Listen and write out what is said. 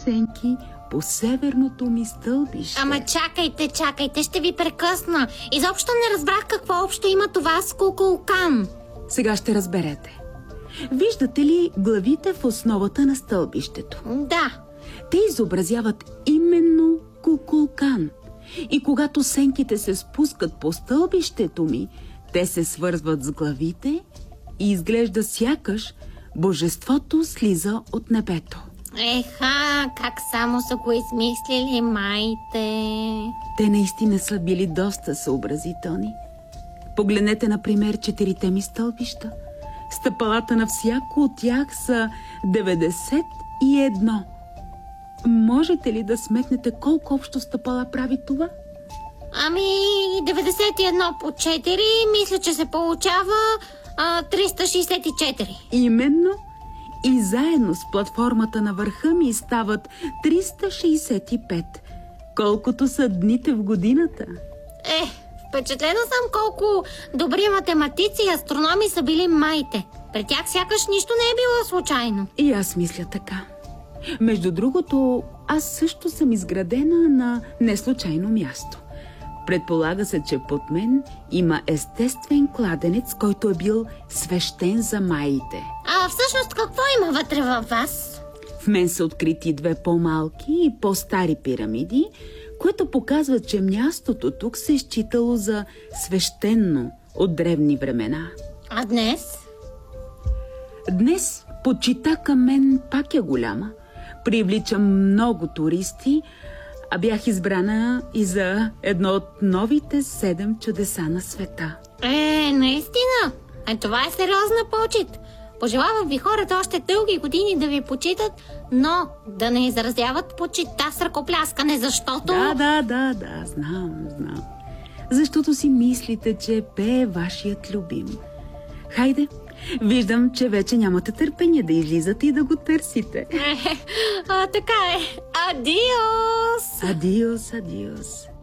сенки по северното ми стълбище. Ама чакайте, ще ви прекъсна. Изобщо не разбрах какво общо има това с Кукулкан. Сега ще разберете. Виждате ли главите в основата на стълбището? Да. Те изобразяват именно Кукулкан. И когато сенките се спускат по стълбището ми, те се свързват с главите и изглежда сякаш божеството слиза от небето. Еха, как само са го измислили майте. Те наистина са били доста съобразителни. Погледнете, например, 4-те ми стълбища. Стъпалата на всяко от тях са 91. Можете ли да сметнете колко общо стъпала прави това? Ами, 91 по 4, мисля, че се получава 364. Именно. И заедно с платформата на върха ми стават 365. Колкото са дните в годината. Впечатлена съм колко добри математици и астрономи са били майте. При тях сякаш нищо не е било случайно. И аз мисля така. Между другото, аз също съм изградена на неслучайно място. Предполага се, че под мен има естествен кладенец, който е бил свещен за маите. А всъщност какво има вътре във вас? В мен са открити 2 по-малки и по-стари пирамиди, което показва, че мястото тук се е считало за свещено от древни времена. А днес? Днес почита към мен пак е голяма. Привлича много туристи, а бях избрана и за едно от новите 7 чудеса на света. Наистина? Това е сериозна почит. Пожелавам ви хората още дълги години да ви почитат, но да не изразяват почита с ръкопляскане, защото... Да, знам. Защото си мислите, че пее вашият любим. Хайде, виждам, че вече нямате търпение да излизате и да го търсите. Така е. Адиос! Адиос.